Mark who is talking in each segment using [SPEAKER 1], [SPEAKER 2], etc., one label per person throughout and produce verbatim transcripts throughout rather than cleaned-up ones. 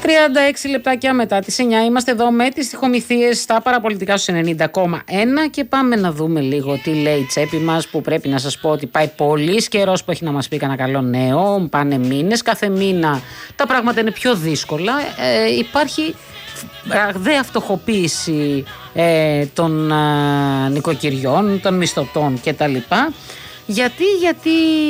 [SPEAKER 1] τριάντα έξι λεπτάκια μετά τις εννιά είμαστε εδώ με τις τυχομηθείες στα παραπολιτικά στους ενενήντα κόμμα ένα και πάμε να δούμε λίγο τι λέει η τσέπη μας, που πρέπει να σας πω ότι πάει πολύ καιρός που έχει να μας πει κανένα καλό νέο. Πάνε μήνες, κάθε μήνα τα πράγματα είναι πιο δύσκολα. Ε, υπάρχει ραγδαία φτωχοποίηση ε, των ε, νοικοκυριών, των μισθωτών κτλ. Γιατί, γιατί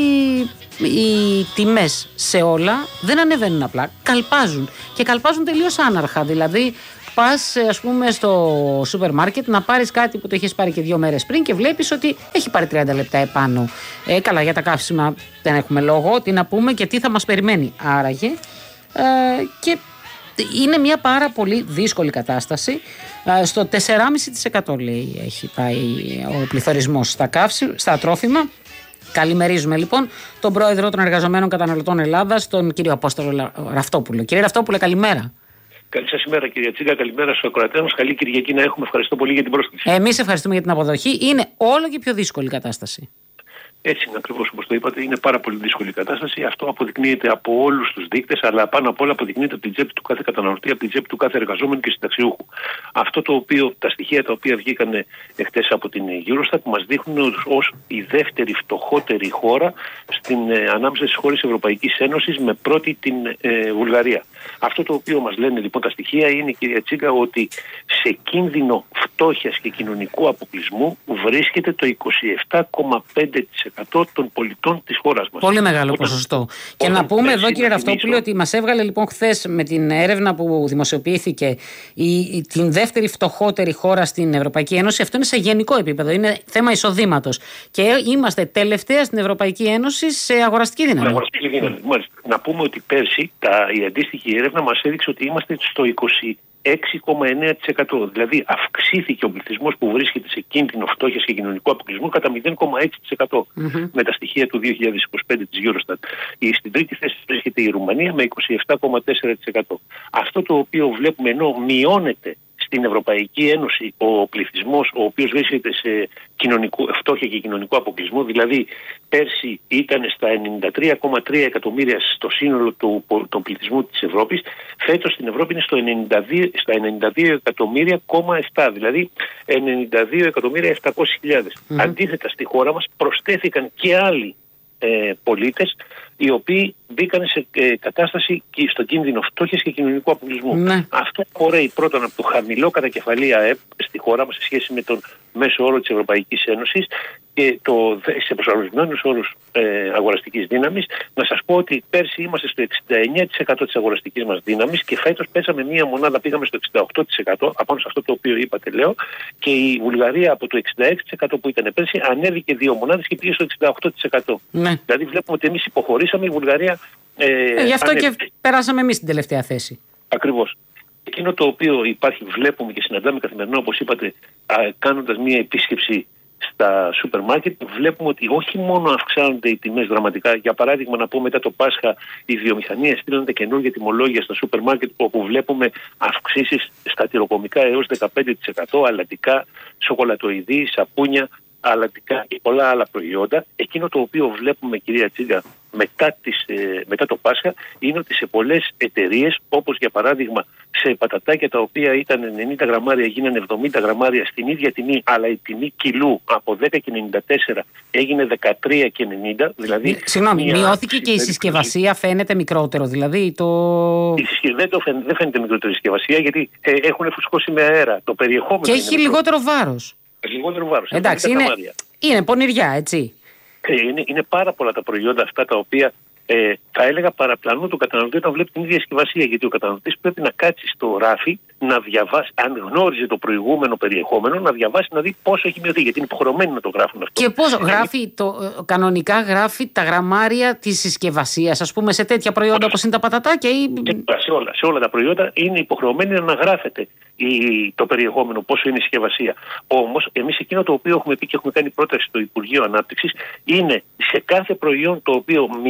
[SPEAKER 1] οι τιμές σε όλα δεν ανεβαίνουν απλά, καλπάζουν και καλπάζουν τελείως άναρχα. Δηλαδή πας ας πούμε στο σούπερ μάρκετ να πάρεις κάτι που το έχεις πάρει και δύο μέρες πριν και βλέπεις ότι έχει πάρει τριάντα λεπτά επάνω. Ε, καλά, για τα καύσιμα δεν έχουμε λόγο, τι να πούμε και τι θα μας περιμένει άραγε. Ε, και είναι μια πάρα πολύ δύσκολη κατάσταση. Ε, στο τέσσερα κόμμα πέντε τοις εκατό λέει έχει πάει ο πληθωρισμός στα, καύσι, στα τρόφιμα. Καλημερίζουμε λοιπόν τον πρόεδρο των Εργαζομένων Καταναλωτών Ελλάδας, τον κύριο Απόστολο Ραυτόπουλο. Κύριε Ραυτόπουλε, καλημέρα.
[SPEAKER 2] Καλή σας ημέρα, κύριε Τσίγκα. Καλημέρα στους ακροατές μας. Καλή Κυριακή να έχουμε. Ευχαριστώ πολύ για την πρόσκληση.
[SPEAKER 1] Εμείς ευχαριστούμε για την αποδοχή. Είναι όλο και πιο δύσκολη η κατάσταση.
[SPEAKER 2] Έτσι είναι ακριβώς όπως το είπατε. Είναι πάρα πολύ δύσκολη η κατάσταση. Αυτό αποδεικνύεται από όλους τους δείκτες, αλλά πάνω απ' όλα αποδεικνύεται από την τσέπη του κάθε καταναλωτή, από την τσέπη του κάθε εργαζόμενου και συνταξιούχου. Αυτό το οποίο, τα στοιχεία τα οποία βγήκαν εχθές από την Eurostat μας δείχνουν ως η δεύτερη φτωχότερη χώρα στην, ε, ανάμεσα στις χώρες της Ευρωπαϊκής Ένωσης, με πρώτη την ε, Βουλγαρία. Αυτό το οποίο μας λένε λοιπόν τα στοιχεία είναι, κυρία Τσίγκα, ότι σε κίνδυνο φτώχειας και κοινωνικού αποκλεισμού βρίσκεται το είκοσι επτά κόμμα πέντε τοις εκατό των πολιτών της χώρας μας.
[SPEAKER 1] Πολύ μεγάλο ποσοστό. Όταν, και να πούμε εδώ, κύριε Ραυτόπουλε, ότι μας έβγαλε λοιπόν χθες με την έρευνα που δημοσιοποιήθηκε η, η, την δεύτερη φτωχότερη χώρα στην Ευρωπαϊκή Ένωση. Αυτό είναι σε γενικό επίπεδο. Είναι θέμα εισοδήματος. Και είμαστε τελευταία στην Ευρωπαϊκή Ένωση σε αγοραστική δύναμη.
[SPEAKER 2] Αγοραστική δύναμη. Μάλιστα. Να πούμε ότι πέρσι τα, η αντίστοιχη έρευνα μας έδειξε ότι είμαστε στο είκοσι έξι κόμμα εννέα τοις εκατό. Δηλαδή αυξήθηκε ο πληθυσμός που βρίσκεται σε κίνδυνο φτώχειας και κοινωνικού αποκλεισμού κατά μηδέν κόμμα έξι τοις εκατό mm-hmm. με τα στοιχεία του δύο χιλιάδες είκοσι πέντε της Eurostat. Στην τρίτη θέση βρίσκεται η Ρουμανία με είκοσι επτά κόμμα τέσσερα τοις εκατό. Αυτό το οποίο βλέπουμε, ενώ μειώνεται στην Ευρωπαϊκή Ένωση ο πληθυσμός ο οποίος βρίσκεται σε κοινωνικού, φτώχεια και κοινωνικό αποκλεισμό, δηλαδή πέρσι ήταν στα ενενήντα τρία κόμμα τρία εκατομμύρια στο σύνολο του, του πληθυσμού της Ευρώπης, φέτος στην Ευρώπη είναι στο ενενήντα δύο, στα ενενήντα δύο εκατομμύρια κόμμα επτά, δηλαδή ενενήντα δύο εκατομμύρια επτακόσιες χιλιάδες. Mm-hmm. Αντίθετα, στη χώρα μας προσθέθηκαν και άλλοι ε, πολίτες οι οποίοι μπήκαν σε ε, κατάσταση και στο κίνδυνο φτώχειας και κοινωνικού αποκλεισμού. Ναι. Αυτό απορρέει πρώτον από το χαμηλό κατακεφαλή ΑΕΠ στη χώρα μας σε σχέση με τον μέσο όρο της Ευρωπαϊκής Ένωσης και το, σε προσαρμοσμένους όρους ε, αγοραστικής δύναμης. Να σας πω ότι πέρσι είμαστε στο εξήντα εννέα τοις εκατό της αγοραστικής μας δύναμης και φέτος πέσαμε μία μονάδα, πήγαμε στο εξήντα οκτώ τοις εκατό απάνω σε αυτό το οποίο είπατε, λέω, και η Βουλγαρία από το εξήντα έξι τοις εκατό που ήταν πέρσι ανέβηκε δύο μονάδες και πήγε στο εξήντα οκτώ τοις εκατό. Ναι. Δηλαδή βλέπουμε ότι εμείς υποχωρήσαμε, η Βουλγαρία Ε,
[SPEAKER 1] ε, γι' αυτό ανέβηκε. Και περάσαμε εμείς στην τελευταία θέση.
[SPEAKER 2] Ακριβώς. Εκείνο το οποίο υπάρχει, βλέπουμε και συναντάμε καθημερινά, όπως είπατε, κάνοντας μία επίσκεψη στα σούπερ μάρκετ, βλέπουμε ότι όχι μόνο αυξάνονται οι τιμές δραματικά. Για παράδειγμα, να πω, μετά το Πάσχα, οι βιομηχανίες στείλανε καινούργια τιμολόγια στα σούπερ μάρκετ, όπου βλέπουμε αυξήσεις στα τυροκομικά έως δεκαπέντε τοις εκατό, αλατικά, σοκολατοειδή, σαπούνια, αλατικά και πολλά άλλα προϊόντα. Εκείνο το οποίο βλέπουμε, κυρία Τσίγκα, μετά, τις, ε, μετά το Πάσχα, είναι ότι σε πολλές εταιρείες, όπως για παράδειγμα σε πατατάκια τα οποία ήταν ενενήντα γραμμάρια γίνανε εβδομήντα γραμμάρια στην ίδια τιμή, αλλά η τιμή κιλού από δέκα και ενενήντα τέσσερα έγινε δεκατρία και ενενήντα. Δηλαδή,
[SPEAKER 1] συγγνώμη, μειώθηκε και η συσκευασία, φαίνεται μικρότερο, δηλαδή το...
[SPEAKER 2] Η συσκευασία δεν, φαίνεται, δεν φαίνεται μικρότερη συσκευασία, γιατί ε, έχουν φουσκώσει με αέρα. Το περιεχόμενο
[SPEAKER 1] και έχει λιγότερο βάρος.
[SPEAKER 2] Λιγότερο βάρος.
[SPEAKER 1] Εντάξει, είναι, είναι πονηριά, έτσι.
[SPEAKER 2] Ε, είναι, είναι πάρα πολλά τα προϊόντα αυτά τα οποία ε, θα έλεγα παραπλανούν τον καταναλωτή όταν βλέπει την ίδια συσκευασία. Γιατί ο καταναλωτής πρέπει να κάτσει στο ράφι, να διαβάσει, αν γνώριζε το προηγούμενο περιεχόμενο, να διαβάσει, να δει πόσο έχει μειωθεί. Γιατί είναι υποχρεωμένοι να το γράφουν αυτό.
[SPEAKER 1] Και πόσο γράφει, το, κανονικά γράφει τα γραμμάρια της συσκευασίας, ας πούμε, σε τέτοια προϊόντα όπως είναι τα πατατάκια ή.
[SPEAKER 2] Σε όλα, σε όλα τα προϊόντα είναι υποχρεωμένοι να γράφεται η, το περιεχόμενο, πόσο είναι η συσκευασία. Όμως, εμείς εκείνο το οποίο έχουμε πει και έχουμε κάνει πρόταση στο Υπουργείο Ανάπτυξης είναι σε κάθε προϊόν το οποίο μειώνεται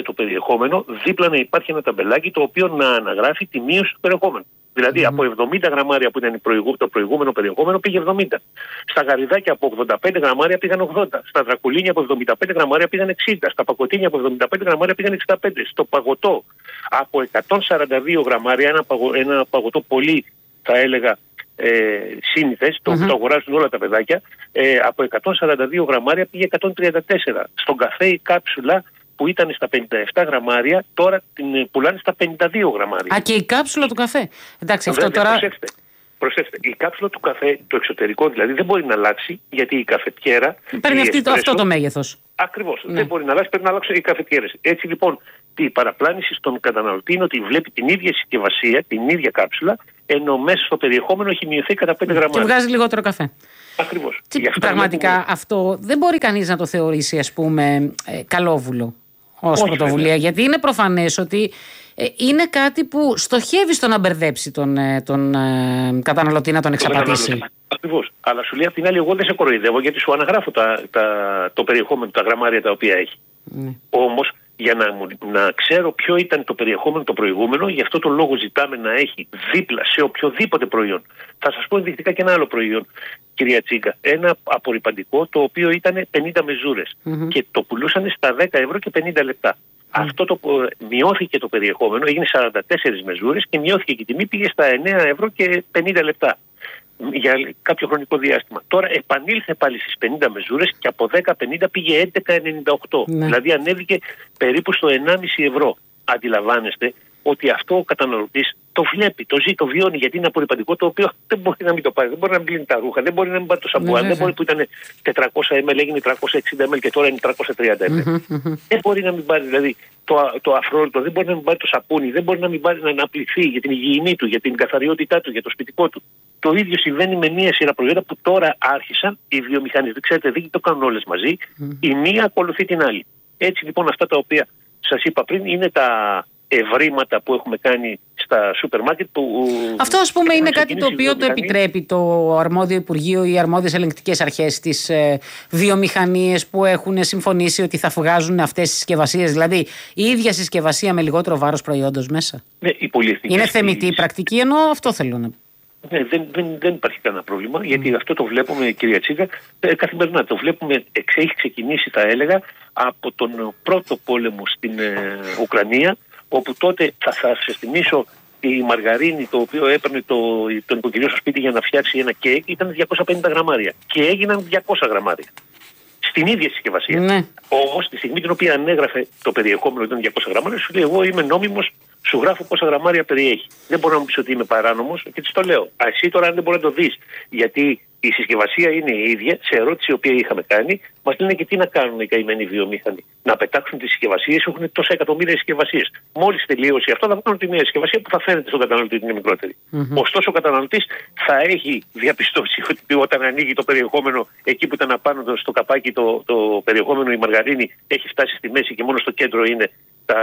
[SPEAKER 2] το περιεχόμενο, δίπλα να υπάρχει ένα ταμπελάκι το οποίο να αναγράφει τη μείωση του περιεχόμενου. Δηλαδή mm. από εβδομήντα γραμμάρια που ήταν το προηγούμενο περιεχόμενο πήγε εβδομήντα. Στα γαριδάκια από ογδόντα πέντε γραμμάρια πήγαν ογδόντα. Στα δρακουλίνια από εβδομήντα πέντε γραμμάρια πήγαν εξήντα. Στα πακοτίνια από εβδομήντα πέντε γραμμάρια πήγαν εξήντα πέντε. Στο παγωτό από εκατόν σαράντα δύο γραμμάρια, ένα, παγω, ένα παγωτό πολύ θα έλεγα ε, σύνηθες, το, mm-hmm. το αγοράζουν όλα τα παιδάκια, ε, από εκατόν σαράντα δύο γραμμάρια πήγε εκατόν τριάντα τέσσερα. Στον καφέ η κάψουλα που ήταν στα πενήντα επτά γραμμάρια, τώρα την πουλάνε στα πενήντα δύο γραμμάρια.
[SPEAKER 1] Α, και η κάψουλα του καφέ. Εντάξει, αυτό
[SPEAKER 2] Βέβαια,
[SPEAKER 1] τώρα...
[SPEAKER 2] Προσέξτε, προσέξτε, η κάψουλα του καφέ, το εξωτερικό δηλαδή, δεν μπορεί να αλλάξει, γιατί η καφετιέρα...
[SPEAKER 1] Παίρνει αυτή, εσπρέσο, αυτό το μέγεθος.
[SPEAKER 2] Ακριβώς. Ναι. Δεν μπορεί να αλλάξει, πρέπει να αλλάξουν οι καφετιέρες. Έτσι λοιπόν, η παραπλάνηση στον καταναλωτή είναι ότι βλέπει την ίδια συσκευασία, την ίδια κάψουλα, ενώ μέσα στο περιεχόμενο έχει μειωθεί κατά πέντε γραμμάρια.
[SPEAKER 1] Και βγάζει λιγότερο καφέ.
[SPEAKER 2] Ακριβώς.
[SPEAKER 1] Πραγματικά βλέπουμε... αυτό δεν μπορεί κανείς να το θεωρήσει, ας πούμε, ε, καλόβουλο ως πρωτοβουλία. Βέβαια. Γιατί είναι προφανές ότι ε, είναι κάτι που στοχεύει στο να μπερδέψει τον, ε, τον ε, καταναλωτή, να τον εξαπατήσει.
[SPEAKER 2] Ακριβώς. Αλλά σου λέει απ' την άλλη, εγώ δεν σε κοροϊδεύω γιατί σου αναγράφω τα, τα, το περιεχόμενο, τα γραμμάρια τα οποία έχει. Mm. Όμως, για να, να ξέρω ποιο ήταν το περιεχόμενο το προηγούμενο, γι' αυτό το λόγο ζητάμε να έχει δίπλα σε οποιοδήποτε προϊόν. Θα σας πω ενδεικτικά και ένα άλλο προϊόν, κυρία Τσίγκα. Ένα απορρυπαντικό το οποίο ήταν πενήντα μεζούρες mm-hmm. και το πουλούσαν στα δέκα ευρώ και πενήντα λεπτά. Mm. Αυτό το μειώθηκε το περιεχόμενο, έγινε σαράντα τέσσερις μεζούρες και μειώθηκε και η τιμή, πήγε στα εννέα ευρώ και πενήντα λεπτά. Για κάποιο χρονικό διάστημα. Τώρα επανήλθε πάλι στις πενήντα μεζούρες και από δέκα πενήντα πήγε έντεκα ενενήντα οκτώ. Ναι. Δηλαδή ανέβηκε περίπου στο ενάμιση ευρώ. Αντιλαμβάνεστε ότι αυτό ο καταναλωτής το βλέπει, το ζει, το βιώνει, γιατί είναι απορρυπαντικό το οποίο δεν μπορεί να μην το πάρει. Δεν μπορεί να μην πλύνει τα ρούχα, δεν μπορεί να μην πάρει το σαμπουάν, ναι, δεν μπορεί που ήταν τετρακόσια μιλιλίτρα έγινε τριακόσια εξήντα μιλιλίτρα και τώρα είναι τριακόσια τριάντα μιλιλίτρα. Mm-hmm. Δεν μπορεί να μην πάρει δηλαδή το, το αφρόλυτο, δεν μπορεί να μην πάρει το σαπούνι, δεν μπορεί να μην πάρει να αναπληθεί για την υγιεινή του, για την καθαριότητά του, για το σπιτικό του. Το ίδιο συμβαίνει με μία σειρά προϊόντα που τώρα άρχισαν οι βιομηχανίες. Ξέρετε, δεν το κάνουν όλες μαζί. Mm. Η μία ακολουθεί την άλλη. Έτσι λοιπόν, αυτά τα οποία σας είπα πριν είναι τα ευρήματα που έχουμε κάνει στα σούπερ μάρκετ. Που
[SPEAKER 1] αυτό, ας πούμε, είναι κάτι το οποίο το επιτρέπει το αρμόδιο Υπουργείο ή οι αρμόδιες ελεγκτικές αρχές στις ε, βιομηχανίες που έχουν συμφωνήσει ότι θα βγάζουν αυτές τις συσκευασίες. Δηλαδή, η ίδια συσκευασία με λιγότερο βάρος προϊόντος μέσα.
[SPEAKER 2] Ναι, η
[SPEAKER 1] είναι θεμιτή η πρακτική, ενώ αυτό θέλω να πω.
[SPEAKER 2] Ναι, δεν, δεν, δεν υπάρχει κανένα πρόβλημα, γιατί mm. αυτό το βλέπουμε, κυρία Τσίγκα, ε, καθημερινά. Το βλέπουμε, εξ, έχει ξεκινήσει, θα έλεγα, από τον πρώτο πόλεμο στην ε, Ουκρανία, όπου τότε θα, θα σας θυμίσω η μαργαρίνη, το οποίο έπαιρνε το, τον οικοκυριό στο σπίτι για να φτιάξει ένα κέικ, ήταν διακόσια πενήντα γραμμάρια και έγιναν διακόσια γραμμάρια. Στην ίδια συσκευασία. Ναι. Όμως, τη στιγμή την οποία ανέγραφε το περιεχόμενο ήταν διακόσια γραμμάρια, σου λέει: εγώ είμαι νόμιμος, σου γράφω πόσα γραμμάρια περιέχει. Δεν μπορώ να μου πεις ότι είμαι παράνομος και της το λέω. Α, εσύ τώρα δεν μπορεί να το δεις. Γιατί η συσκευασία είναι η ίδια, σε ερώτηση η οποία είχαμε κάνει, μας λένε και τι να κάνουν οι καημένοι βιομήχανοι. Να πετάξουν τις συσκευασίες, έχουν τόσα εκατομμύρια συσκευασίες. Μόλις τελείωσε αυτό, θα κάνουν τη νέα συσκευασία που θα φαίνεται στον καταναλωτή ότι είναι μικρότερη. Mm-hmm. Ωστόσο, ο καταναλωτής θα έχει διαπιστώσει ότι όταν ανοίγει το περιεχόμενο, εκεί που ήταν απάνω στο καπάκι το, το περιεχόμενο, η μαργαρίνη έχει φτάσει στη μέση και μόνο στο κέντρο είναι τα,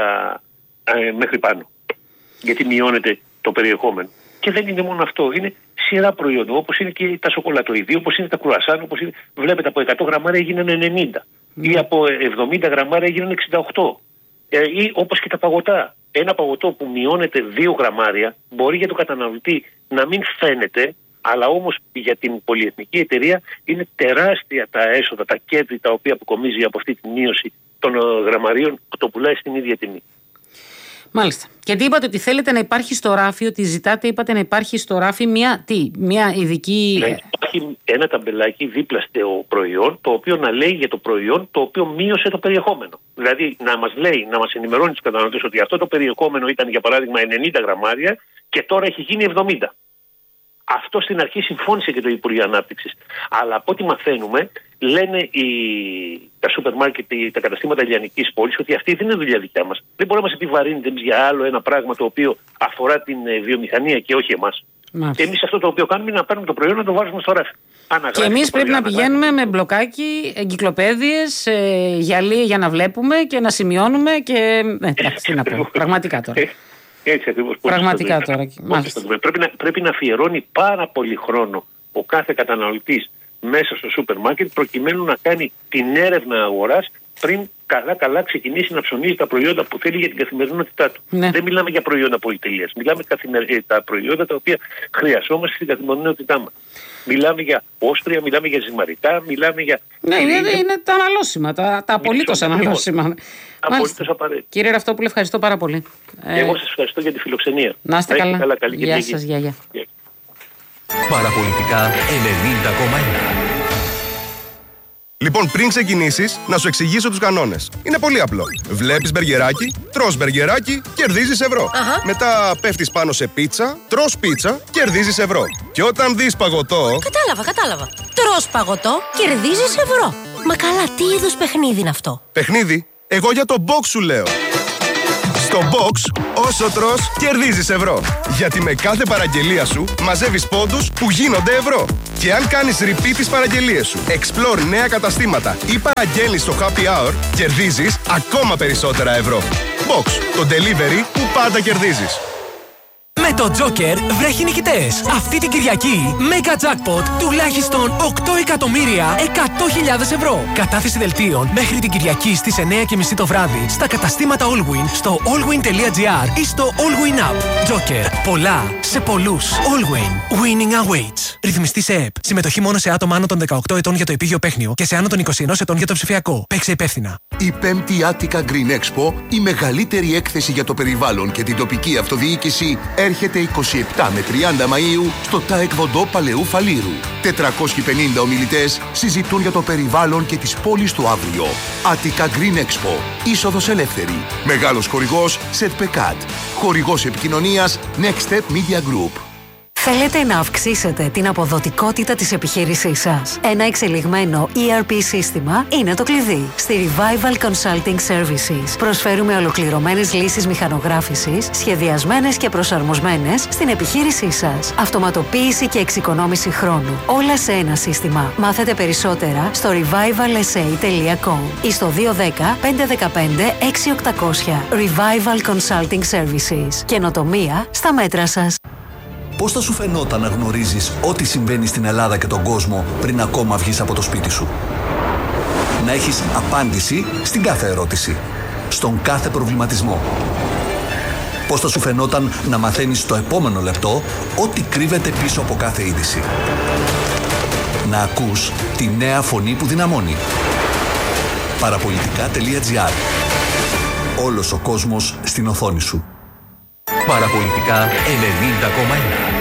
[SPEAKER 2] ε, μέχρι πάνω. Γιατί μειώνεται το περιεχόμενο. Και δεν είναι μόνο αυτό, είναι σειρά προϊόντων, όπως είναι και τα σοκολατοειδή, όπως είναι τα κρουασάν, όπως είναι, βλέπετε από εκατό γραμμάρια έγιναν ενενήντα mm. ή από εβδομήντα γραμμάρια έγιναν εξήντα οκτώ ε, ή όπως και τα παγωτά. Ένα παγωτό που μειώνεται δύο γραμμάρια μπορεί για τον καταναλωτή να μην φαίνεται, αλλά όμως για την πολυεθνική εταιρεία είναι τεράστια τα έσοδα, τα κέρδη τα οποία αποκομίζει από αυτή τη μείωση των γραμμαρίων που το πουλάει στην ίδια τιμή.
[SPEAKER 1] Μάλιστα. Και τι είπατε ότι θέλετε να υπάρχει στο ράφι, ότι ζητάτε, είπατε να υπάρχει στο ράφι μια, τι, μια ειδική...
[SPEAKER 2] Να υπάρχει ένα ταμπελάκι δίπλα στο προϊόν, το οποίο να λέει για το προϊόν το οποίο μείωσε το περιεχόμενο. Δηλαδή να μας λέει, να μας ενημερώνει τους καταναλωτές ότι αυτό το περιεχόμενο ήταν για παράδειγμα ενενήντα γραμμάρια και τώρα έχει γίνει εβδομήντα. Αυτό στην αρχή συμφώνησε και το Υπουργείο Ανάπτυξης. Αλλά από ό,τι μαθαίνουμε, λένε οι, τα σούπερ μάρκετ, τα καταστήματα λιανικής πόλης, ότι αυτή δεν είναι δουλειά δικιά μας. Δεν μπορούμε να μας επιβαρύνετε εμείς για άλλο ένα πράγμα το οποίο αφορά την βιομηχανία και όχι εμάς. Και εμείς αυτό το οποίο κάνουμε είναι να παίρνουμε το προϊόν να το βάζουμε στο ράφι.
[SPEAKER 1] Και εμείς πρέπει να πηγαίνουμε με μπλοκάκι, εγκυκλοπαίδειες, ε, γυαλί για να βλέπουμε και να σημειώνουμε και. Ε, εντάξει, τι να πω. Πραγματικά τώρα.
[SPEAKER 2] Έτσι ακριβώς.
[SPEAKER 1] Πραγματικά τώρα.
[SPEAKER 2] Πρέπει να, πρέπει να αφιερώνει πάρα πολύ χρόνο ο κάθε καταναλωτής μέσα στο σούπερ μάρκετ προκειμένου να κάνει την έρευνα αγοράς πριν καλά-καλά ξεκινήσει να ψωνίζει τα προϊόντα που θέλει για την καθημερινότητά του.
[SPEAKER 1] Ναι.
[SPEAKER 2] Δεν μιλάμε για προϊόντα πολυτελείας. Μιλάμε για τα προϊόντα τα οποία χρειαζόμαστε στην καθημερινότητά μας. Μιλάμε για όστρια, μιλάμε για ζυμαριτά, μιλάμε για.
[SPEAKER 1] Ναι, είναι, είναι τα αναλώσιμα, τα, τα απολύτως αναλώσιμα.
[SPEAKER 2] Απολύτως απαραίτητα.
[SPEAKER 1] Κύριε Ραυτόπουλε, ευχαριστώ πάρα πολύ.
[SPEAKER 2] Εγώ σας ευχαριστώ για τη φιλοξενία.
[SPEAKER 1] Να είστε καλά.
[SPEAKER 2] καλά. Καλή
[SPEAKER 1] Γεια σας, γεια, γεια.
[SPEAKER 3] Παραπολιτικά ενενήντα κόμμα ένα.
[SPEAKER 4] Λοιπόν, πριν ξεκινήσεις, να σου εξηγήσω τους κανόνες. Είναι πολύ απλό. Βλέπεις μπεργκεράκι, τρως μπεργκεράκι, κερδίζεις ευρώ.
[SPEAKER 5] Αχα.
[SPEAKER 4] Μετά πέφτεις πάνω σε πίτσα, τρως πίτσα, κερδίζεις ευρώ. Και όταν δεις παγωτό...
[SPEAKER 5] Κατάλαβα, κατάλαβα. Τρως παγωτό, κερδίζεις ευρώ. Μα καλά, τι είδους παιχνίδι είναι αυτό?
[SPEAKER 4] Παιχνίδι, εγώ για το box σου λέω. Στο box, όσο τρως, κερδίζεις ευρώ. Γιατί με κάθε παραγγελία σου μαζεύεις πόντους που γίνονται ευρώ. Και αν κάνεις repeat τις παραγγελίες σου, explore νέα καταστήματα ή παραγγέλνεις στο happy hour, κερδίζεις ακόμα περισσότερα ευρώ. Box, το delivery που πάντα κερδίζεις.
[SPEAKER 6] Με το Joker βρέχει νικητές. Αυτή την Κυριακή, Mega Jackpot τουλάχιστον οκτώ εκατομμύρια εκατό χιλιάδες ευρώ. Κατάθεση δελτίων μέχρι την Κυριακή στις εννιά και μισή το βράδυ στα καταστήματα Allwin, στο allwin τελεία gr ή στο Allwin App. Joker. Πολλά σε πολλούς. Allwin. Winning awaits. Ρυθμιστή σε ΕΠ. Συμμετοχή μόνο σε άτομα άνω των δεκαοκτώ ετών για το επίγειο παίχνιο και σε άνω των είκοσι ένα ετών για το ψηφιακό. Παίξε υπεύθυνα.
[SPEAKER 7] Η πέμπτη Attica Green Expo, η μεγαλύτερη έκθεση για το περιβάλλον και την τοπική αυτοδιοίκηση, έρχεται είκοσι επτά με τριάντα Μαΐου στο Taekwondo Παλαιού Φαλήρου. τετρακόσιοι πενήντα ομιλητές συζητούν για το περιβάλλον και τις πόλεις του αύριο. Attica Green Expo. Είσοδος ελεύθερη. Μεγάλος χορηγός Σετπεκάτ. Χορηγός επικοινωνίας Next Step Media Group.
[SPEAKER 8] Θέλετε να αυξήσετε την αποδοτικότητα της επιχείρησής σας? Ένα εξελιγμένο ι αρ πι σύστημα είναι το κλειδί. Στη Revival Consulting Services προσφέρουμε ολοκληρωμένες λύσεις μηχανογράφησης, σχεδιασμένες και προσαρμοσμένες στην επιχείρησή σας. Αυτοματοποίηση και εξοικονόμηση χρόνου. Όλα σε ένα σύστημα. Μάθετε περισσότερα στο revival s a τελεία com ή στο δύο ένα μηδέν πέντε ένα πέντε έξι οκτακόσια. Revival Consulting Services. Καινοτομία στα μέτρα σας.
[SPEAKER 3] Πώς θα σου φαινόταν να γνωρίζεις ό,τι συμβαίνει στην Ελλάδα και τον κόσμο πριν ακόμα βγεις από το σπίτι σου? Να έχεις απάντηση στην κάθε ερώτηση, στον κάθε προβληματισμό. Πώς θα σου φαινόταν να μαθαίνεις στο επόμενο λεπτό ό,τι κρύβεται πίσω από κάθε είδηση? Να ακούς τη νέα φωνή που δυναμώνει. Παραπολιτικά τελεία gr. Όλος ο κόσμος στην οθόνη σου.
[SPEAKER 9] Παραπολιτικά ενενήντα κόμμα ένα.